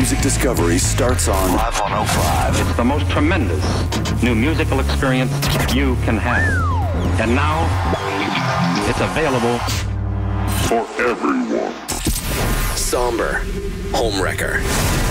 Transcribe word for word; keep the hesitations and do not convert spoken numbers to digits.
music discovery starts on Live one oh five. It's the most tremendous new musical experience you can have. And now, it's available for everyone. Somber, Homewrecker.